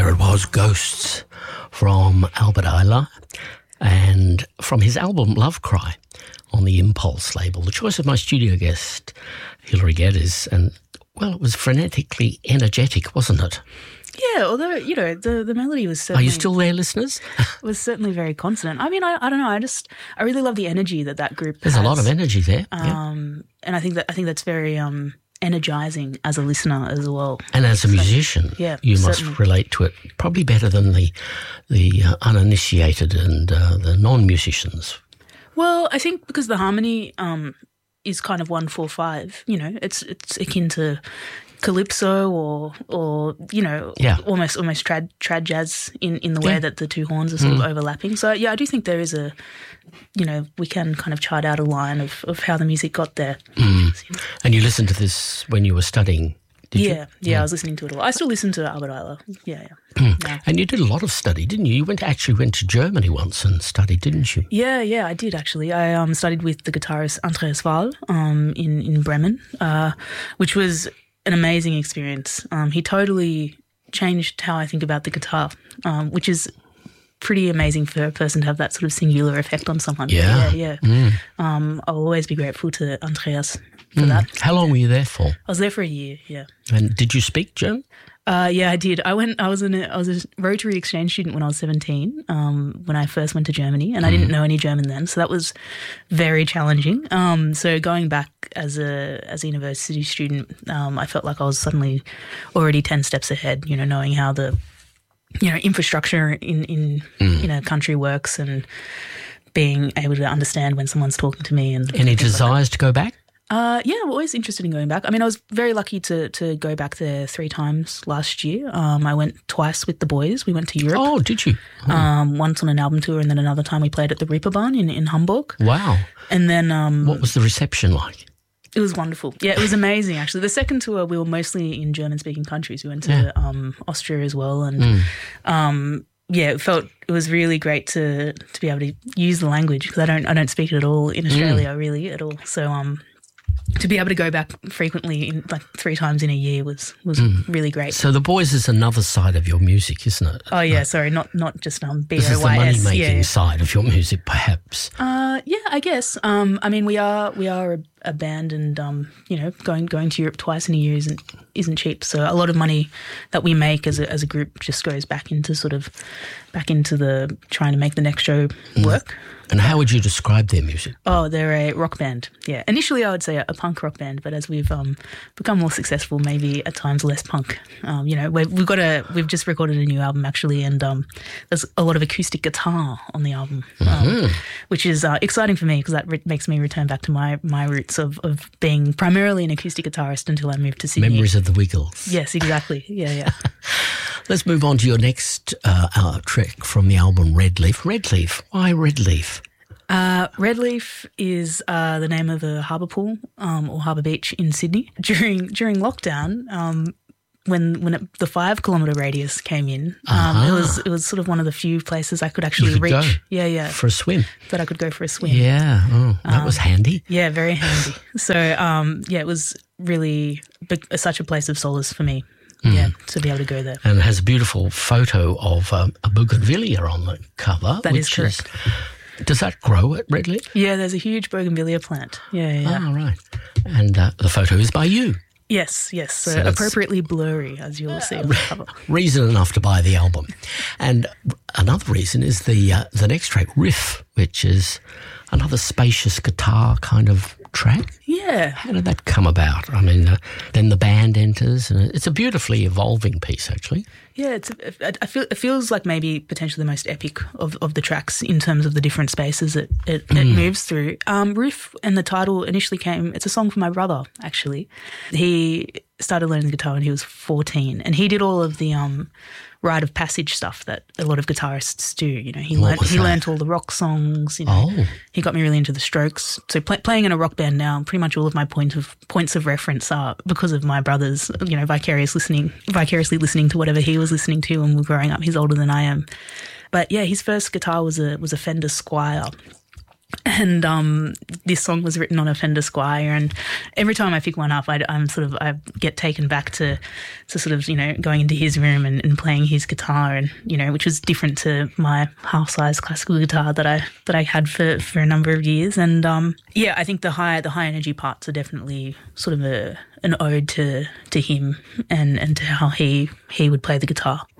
There it was, Ghosts, from Albert Ayler, and from his album Love Cry on the Impulse label. The choice of my studio guest, Hilary Geddes, and, well, it was frenetically energetic, wasn't it? Yeah, although, you know, the melody was certainly... Are you still there, listeners? was certainly very consonant. I mean, I don't know, I really love the energy that group There's has. a lot of energy there. And I think that's very energising as a listener as well. And as a musician, you must relate to it probably better than the uninitiated and the non-musicians. Well, I think because the harmony is kind of 1-4-5. You know, it's akin to calypso or you know, almost trad jazz in the way that the two horns are sort of overlapping. So yeah, I do think there is a, you know, we can kind of chart out a line of how the music got there. And you listened to this when you were studying, did you? Yeah, I was listening to it a lot. I still listen to Albert Ayler. Yeah. And you did a lot of study, didn't you? You actually went to Germany once and studied, didn't you? Yeah, I did actually. I studied with the guitarist Andreas Wahl in Bremen, which was an amazing experience. He totally changed how I think about the guitar, which is pretty amazing for a person to have that sort of singular effect on someone. Yeah. I'll always be grateful to Andreas for that. How long were you there for? I was there for a year, yeah. And did you speak German? Yeah, I did. I was a Rotary exchange student when I was 17, when I first went to Germany, and I didn't know any German then, so that was very challenging. So going back as a university student, I felt like I was suddenly already 10 steps ahead, you know, knowing how the, you know, infrastructure in a country works and being able to understand when someone's talking to me. And any desires to go back? Yeah, I'm always interested in going back. I mean, I was very lucky to go back there 3 times last year. I went twice with the boys. We went to Europe. Oh, did you? Once on an album tour, and then another time we played at the Reeperbahn in Hamburg. Wow. And then... what was the reception like? It was wonderful. Yeah, it was amazing, actually. The second tour, we were mostly in German-speaking countries. We went to Austria as well, and... it was really great to be able to use the language, because I don't speak it at all in Australia, really, at all. So to be able to go back frequently, in like 3 times in a year, was really great. So the boys is another side of your music, isn't it? Oh yeah, sorry, not just BOYS. This is the money-making side of your music, perhaps. Yeah, I guess. I mean, we are a band, and you know, going to Europe twice in a year isn't cheap. So a lot of money that we make as a group just goes back into the trying to make the next show work. And how would you describe their music? Oh, they're a rock band. Yeah, initially I would say a punk rock band, but as we've become more successful, maybe at times less punk. You know, we've just recorded a new album actually, and there's a lot of acoustic guitar on the album, which is exciting for me, because that makes me return back to my roots of being primarily an acoustic guitarist until I moved to Sydney. Memories of the Wiggles. Yes, exactly. Yeah. Let's move on to your next track from the album Red Leaf. Red Leaf. Why Red Leaf? Red Leaf is the name of a harbour pool or harbour beach in Sydney. During lockdown, when the 5 kilometre radius came in, it was sort of one of the few places I could actually reach. Go for a swim. That I could go for a swim. Yeah, that was handy. Yeah, very handy. So it was really such a place of solace for me. Yeah, to be able to go there. And it has a beautiful photo of a bougainvillea on the cover. That is correct. Does that grow at Red Leaf? Yeah, there's a huge bougainvillea plant. Yeah. Oh, right. And the photo is by you. Yes. So appropriately blurry, as you'll see on the cover. Reason enough to buy the album. And another reason is the next track, Riff, which is another spacious guitar kind of track. Yeah. How did that come about? I mean, then the band enters, and it's a beautifully evolving piece, actually. Yeah, it feels like maybe potentially the most epic of the tracks in terms of the different spaces it moves through. Riff and the title initially it's a song for my brother, actually. He started learning the guitar when he was 14, and he did all of the rite of passage stuff that a lot of guitarists do. You know, he learned all the rock songs. You know, he got me really into the Strokes. So playing in a rock band now, pretty much all of my points of reference are because of my brother's. You know, vicariously listening to whatever he was listening to when we were growing up. He's older than I am, but yeah, his first guitar was a Fender Squier. And this song was written on a Fender Squire, and every time I pick one up, I get taken back to sort of, you know, going into his room and playing his guitar, and, you know, which was different to my half-size classical guitar that I had for a number of years. And yeah, I think the high energy parts are definitely sort of an ode to him and to how he would play the guitar.